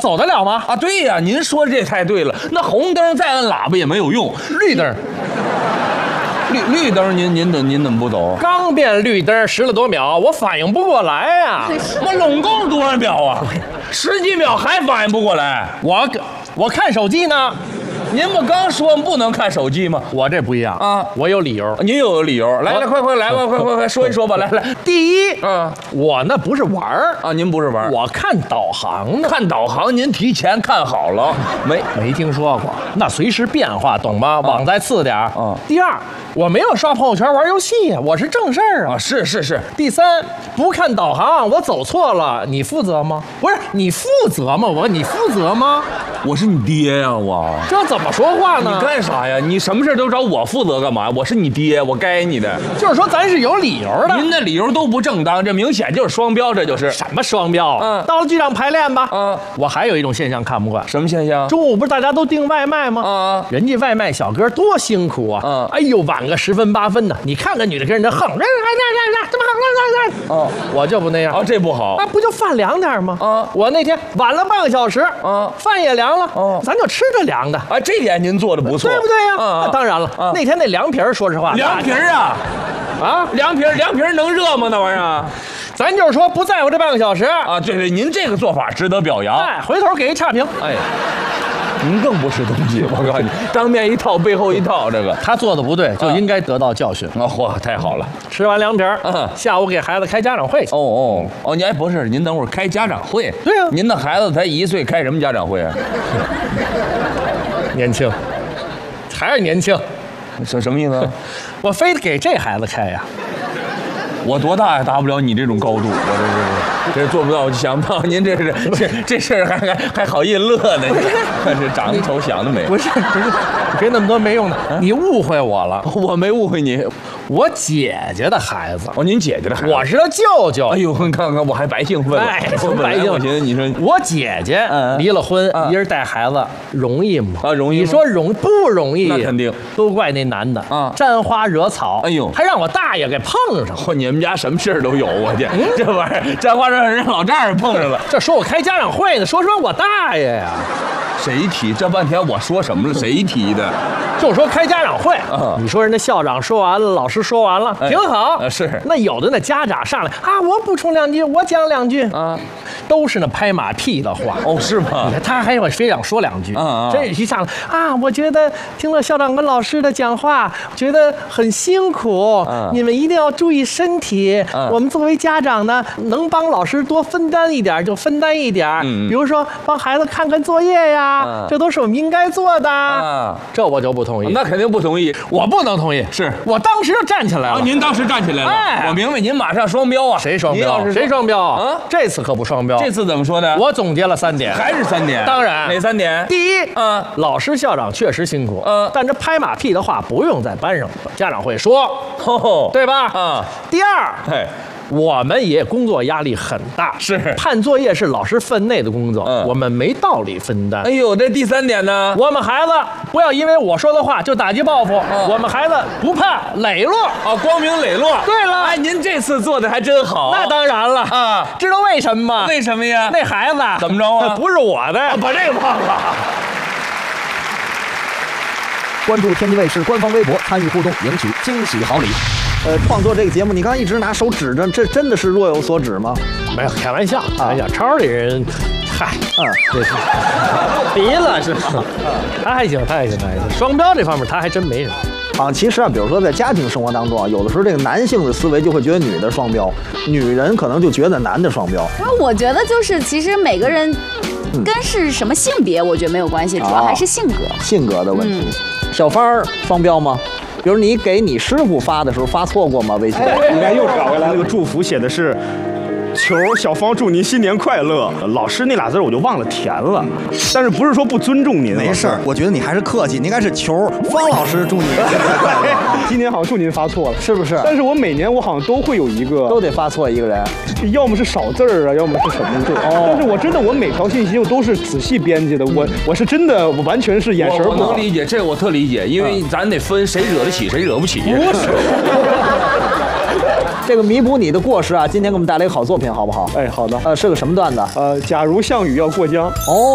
走得了吗？ 啊，对呀，您说这太对了。那红灯再按喇叭也没有用， 绿灯， 绿灯您怎么不走？ 刚变绿灯10了多秒，我反应不过来呀。 我拢共多少秒啊？10几秒还反应不过来？ 我看手机呢。 您不刚说不能看手机吗？ 我这不一样啊， 我有理由。 您有理由，来，快来吧，快说一说吧，来。 第一，我那不是玩儿啊，您不是玩儿， 我看导航呢。 看导航，您提前看好了没听说过？那随时变化，懂吗？网再次点儿。第二，我没有刷朋友圈玩游戏呀，我是正事儿啊。 是。 第三，不看导航，我走错了，你负责吗？不是你负责吗？你负责吗？ 我是你爹呀，我这怎么说话呢？ 你干啥呀？你什么事都找我负责干嘛？我是你爹，我该你的。 就是说咱是有理由的。 您的理由都不正当，这明显就是双标，这就是什么双标？到了剧场排练吧。我还有一种现象看不惯。 什么现象？ 中午不是大家都订外卖吗？人家外卖小哥多辛苦啊！哎呦，晚个10分8分的，你看个女的跟人家横，这么横，我就不那样。 这不好。 不就饭凉点吗？我那天晚了半个小时，饭也凉了，咱就吃着凉的。 这点您做的不错， 对不对呀？当然了，那天那凉皮儿，说实话， 凉皮儿凉皮儿能热吗？那玩意儿， 咱就是说不在乎这半个小时啊。对，您这个做法值得表扬。 回头给一差评。 您更不是东西，我告诉你，当面一套，背后一套，这个他做的不对，就应该得到教训。 太好了！ 吃完凉皮儿，下午给孩子开家长会去。 您不是，您等会儿开家长会？ 对啊， 您的孩子才1岁，开什么家长会啊？ 年轻，还是年轻， 什么意思？ 我非得给这孩子开呀！ 我多大也达不了你这种高度，我这做不到，我就想不到您这事儿还好意乐呢，这长得丑想得美。 不是，别那么多没用的，你误会我了。 我没误会你， 我姐姐的孩子。 您姐姐的孩子， 我是他舅舅。 哎呦，看看我还白兴奋了。 白兴奋。 你说我姐姐离了婚，一人带孩子容易吗？ 容易。 你说不容易？ 那肯定。 都怪那男的沾花惹草。 哎呦， 还让我大爷给碰上了。 你们家什么事儿都有，我去，这玩意儿沾花惹草，人老丈人碰上了。 这说我开家长会呢，说我大爷呀。 谁提？这半天我说什么了？谁提的？ 就说开家长会，你说人家校长说完了，老师说完了，挺好。 是。 那有的那家长上来我补充2句，我讲2句都是那拍马屁的话。 是吗？ 你看他还非想说2句，这一上来我觉得听了校长跟老师的讲话，觉得很辛苦，你们一定要注意身体。我们作为家长呢，能帮老师多分担一点就分担一点，比如说帮孩子看看作业呀，这都是我们应该做的。这我就不同意。 那肯定不同意， 我不能同意。 是我当时就站起来了。 您当时站起来了。我明白，您马上双标啊！ 谁双标？谁双标啊？这次可不双标。 这次怎么说呢？ 我总结了3点， 还是3点。 当然， 哪3点？ 第一，老师校长确实辛苦，但这拍马屁的话不用在班上家长会说，对吧？第二，我们也工作压力很大， 是判作业是老师分内的工作，我们没道理分担。 哎呦，这第3点呢？ 我们孩子不要因为我说的话就打击报复，我们孩子不怕磊落光明磊落。 对了， 您这次做的还真好。 那当然了知道为什么吗？ 为什么呀？ 那孩子怎么着啊？ 不是我的， 把这个忘了。 关注天津卫视官方微博，参与互动，赢取惊喜好礼。创作这个节目，你刚一直拿手指着，这真的是若有所指吗？ 没有，开玩笑，开玩笑。超里人，这是逼了是吧？他还行。双标这方面他还真没什么。 其实比如说在家庭生活当中有的时候这个男性的思维就会觉得女的双标，女人可能就觉得男的双标。 我觉得就是其实每个人跟是什么性别，我觉得没有关系，主要还是性格的问题。小芳双标吗？比如你给你师傅发的时候发错过吗？微信？ 你看又搞回来，那个祝福写的是求小芳祝您新年快乐。老师那俩字我就忘了填了，但是不是说不尊重您？ 没事儿，我觉得你还是客气，你应该是求方老师祝你新年快乐。 今年好像祝您发错了， 是不是？ 但是我每年我好像都会有一个， 都得发错一个人， 要么是少字儿啊，要么是什么字。但是我真的我每条信息我都是仔细编辑的，我是真的我完全是眼神。 我能理解，这我特理解，因为咱得分谁惹得起谁惹不起。 不是。这个弥补你的过失啊，今天给我们带来一个好作品，好不好？ 好的。 是个什么段子？ 假如项羽要过江。